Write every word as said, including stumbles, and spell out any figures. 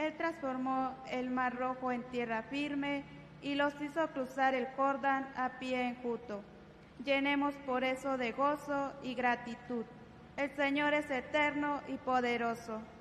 Él transformó el mar rojo en tierra firme y los hizo cruzar el Jordán a pie enjuto. Llenemos por eso de gozo y gratitud. El Señor es eterno y poderoso.